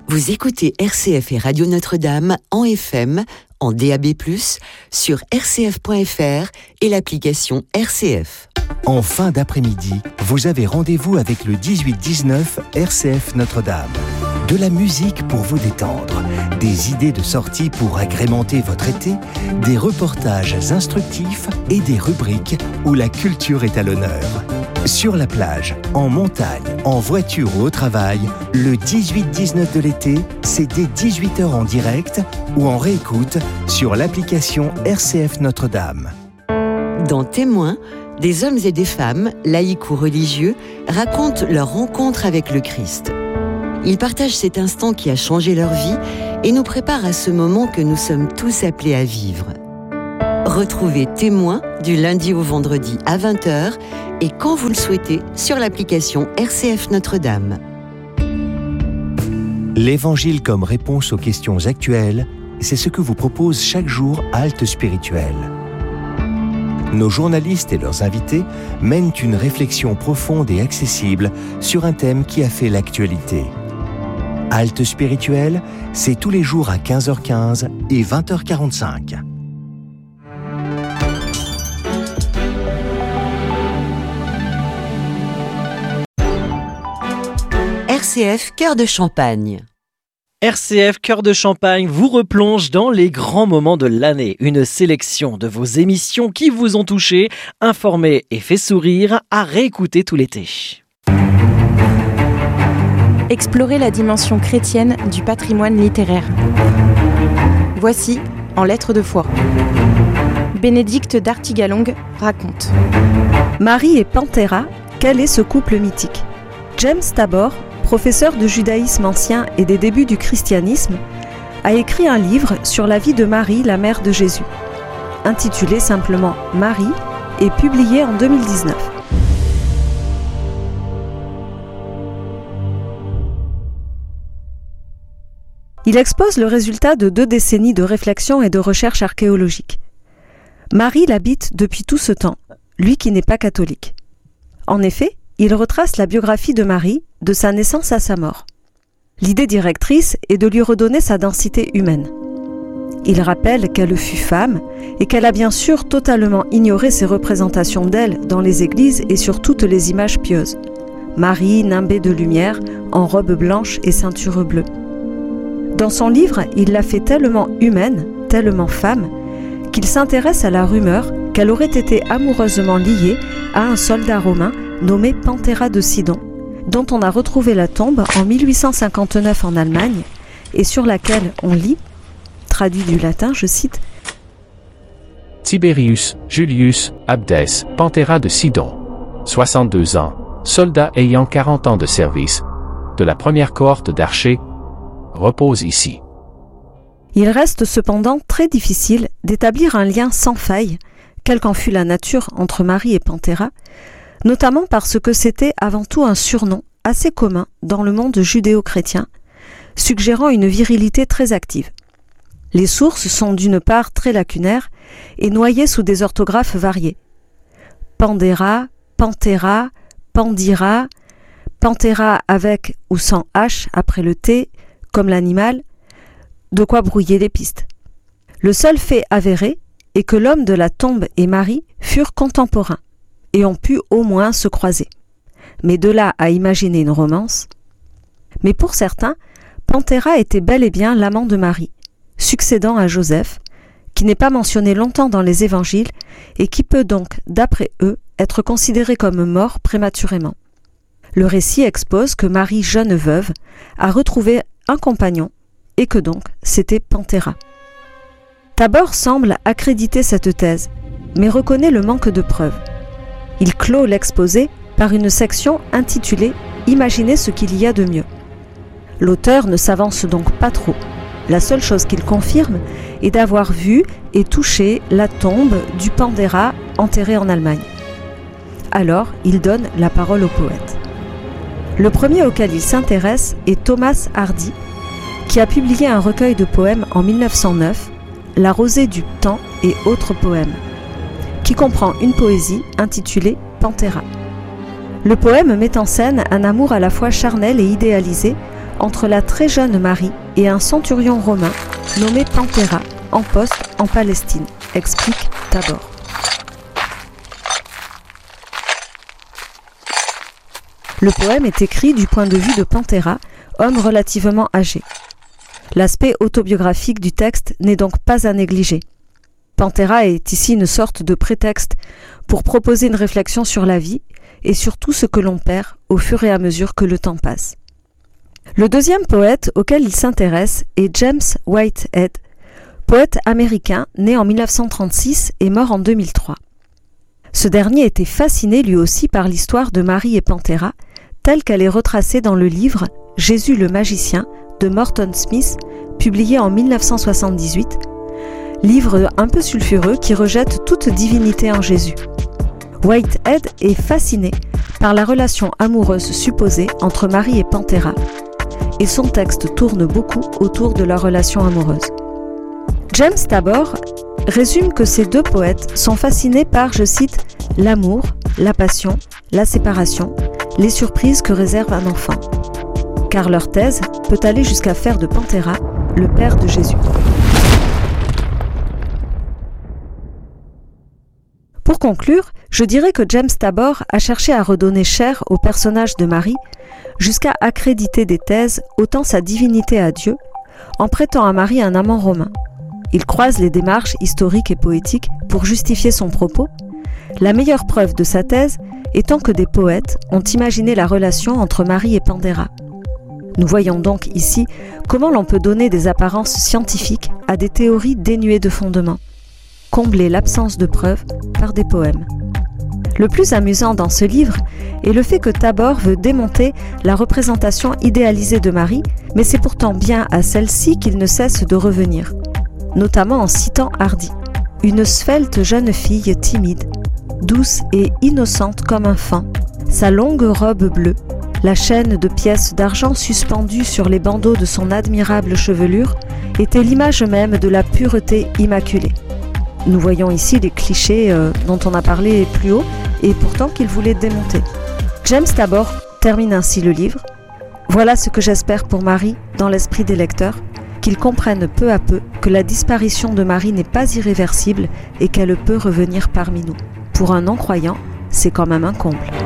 Vous écoutez RCF et Radio Notre-Dame en FM, en DAB+, sur rcf.fr et l'application RCF. En fin d'après-midi, vous avez rendez-vous avec le 18-19 RCF Notre-Dame. De la musique pour vous détendre, des idées de sortie pour agrémenter votre été, des reportages instructifs et des rubriques où la culture est à l'honneur. Sur la plage, en montagne, en voiture ou au travail, le 18-19 de l'été, c'est dès 18h en direct ou en réécoute sur l'application RCF Notre-Dame. Dans Témoins, des hommes et des femmes, laïcs ou religieux, racontent leur rencontre avec le Christ. Ils partagent cet instant qui a changé leur vie et nous préparent à ce moment que nous sommes tous appelés à vivre. Retrouvez Témoins du lundi au vendredi à 20h et quand vous le souhaitez sur l'application RCF Notre-Dame. L'Évangile comme réponse aux questions actuelles, c'est ce que vous propose chaque jour Halte Spirituelle. Nos journalistes et leurs invités mènent une réflexion profonde et accessible sur un thème qui a fait l'actualité. Halte Spirituelle, c'est tous les jours à 15h15 et 20h45. RCF Cœur de Champagne. RCF Cœur de Champagne vous replonge dans les grands moments de l'année. Une sélection de vos émissions qui vous ont touché, informé et fait sourire, à réécouter tout l'été. Explorer la dimension chrétienne du patrimoine littéraire. Voici En lettres de foi. Bénédicte d'Artigalongue raconte. Marie et Panthéra, quel est ce couple mythique ? James Tabor, professeur de judaïsme ancien et des débuts du christianisme, a écrit un livre sur la vie de Marie, la mère de Jésus, intitulé simplement Marie et publié en 2019. Il expose le résultat de 2 décennies de réflexion et de recherche archéologique. Marie l'habite depuis tout ce temps, lui qui n'est pas catholique. En effet, il retrace la biographie de Marie, de sa naissance à sa mort. L'idée directrice est de lui redonner sa densité humaine. Il rappelle qu'elle fut femme et qu'elle a bien sûr totalement ignoré ses représentations d'elle dans les églises et sur toutes les images pieuses. Marie, nimbée de lumière, en robe blanche et ceinture bleue. Dans son livre, il la fait tellement humaine, tellement femme, qu'il s'intéresse à la rumeur qu'elle aurait été amoureusement liée à un soldat romain nommé Panthéra de Sidon, dont on a retrouvé la tombe en 1859 en Allemagne et sur laquelle on lit, traduit du latin, je cite, Tiberius Julius Abdès Panthéra de Sidon, 62 ans, soldat ayant 40 ans de service, de la première cohorte d'archers, repose ici. Il reste cependant très difficile d'établir un lien sans faille, quelle qu'en fût la nature entre Marie et Panthéra, notamment parce que c'était avant tout un surnom assez commun dans le monde judéo-chrétien, suggérant une virilité très active. Les sources sont d'une part très lacunaires et noyées sous des orthographes variées. Pandéra, Panthéra, Pandira, Panthéra avec ou sans H après le T, comme l'animal, de quoi brouiller les pistes. Le seul fait avéré est que l'homme de la tombe et Marie furent contemporains et ont pu au moins se croiser. Mais de là à imaginer une romance. Mais pour certains, Panthéra était bel et bien l'amant de Marie, succédant à Joseph, qui n'est pas mentionné longtemps dans les évangiles et qui peut donc, d'après eux, être considéré comme mort prématurément. Le récit expose que Marie, jeune veuve, a retrouvé un compagnon et que donc c'était Panthéra. Tabor semble accréditer cette thèse, mais reconnaît le manque de preuves. Il clôt l'exposé par une section intitulée « Imaginez ce qu'il y a de mieux ». L'auteur ne s'avance donc pas trop. La seule chose qu'il confirme est d'avoir vu et touché la tombe du Panthéra enterré en Allemagne. Alors, il donne la parole au poète. Le premier auquel il s'intéresse est Thomas Hardy, qui a publié un recueil de poèmes en 1909, La rosée du temps et autres poèmes, qui comprend une poésie intitulée Panthéra. Le poème met en scène un amour à la fois charnel et idéalisé entre la très jeune Marie et un centurion romain nommé Panthéra, en poste en Palestine, explique Tabor. Le poème est écrit du point de vue de Panthéra, homme relativement âgé. L'aspect autobiographique du texte n'est donc pas à négliger. Panthéra est ici une sorte de prétexte pour proposer une réflexion sur la vie et sur tout ce que l'on perd au fur et à mesure que le temps passe. Le deuxième poète auquel il s'intéresse est James Whitehead, poète américain né en 1936 et mort en 2003. Ce dernier était fasciné lui aussi par l'histoire de Marie et Panthéra, telle qu'elle est retracée dans le livre « Jésus le magicien » de Morton Smith, publié en 1978, livre un peu sulfureux qui rejette toute divinité en Jésus. Whitehead est fasciné par la relation amoureuse supposée entre Marie et Panthéra, et son texte tourne beaucoup autour de leur relation amoureuse. James Tabor résume que ces deux poètes sont fascinés par, je cite, « l'amour, la passion, la séparation, les surprises que réserve un enfant », car leur thèse peut aller jusqu'à faire de Panthéra le père de Jésus. Pour conclure, je dirais que James Tabor a cherché à redonner chair au personnage de Marie, jusqu'à accréditer des thèses ôtant sa divinité à Dieu, en prêtant à Marie un amant romain. Il croise les démarches historiques et poétiques pour justifier son propos, la meilleure preuve de sa thèse étant que des poètes ont imaginé la relation entre Marie et Panthéra. Nous voyons donc ici comment l'on peut donner des apparences scientifiques à des théories dénuées de fondement, combler l'absence de preuves par des poèmes. Le plus amusant dans ce livre est le fait que Tabor veut démonter la représentation idéalisée de Marie, mais c'est pourtant bien à celle-ci qu'il ne cesse de revenir, notamment en citant Hardy. Une svelte jeune fille timide, douce et innocente comme un faon, sa longue robe bleue, la chaîne de pièces d'argent suspendue sur les bandeaux de son admirable chevelure était l'image même de la pureté immaculée. Nous voyons ici les clichés dont on a parlé plus haut et pourtant qu'il voulait démonter. James Tabor termine ainsi le livre. Voilà ce que j'espère pour Marie dans l'esprit des lecteurs, qu'ils comprennent peu à peu que la disparition de Marie n'est pas irréversible et qu'elle peut revenir parmi nous. Pour un non-croyant, c'est quand même un comble.